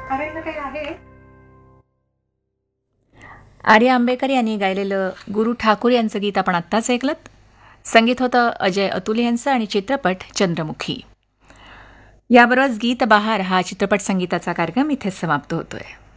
आर्या आंबेकर यांनी गायलेलं गुरु ठाकूर यांचं गीत आपण आत्ताच ऐकलत. संगीत होतं अजय अतुल यांचं आणि चित्रपट चंद्रमुखी. याबरोबरच गीत बहार हा चित्रपट संगीताचा कार्यक्रम इथे समाप्त होतोय.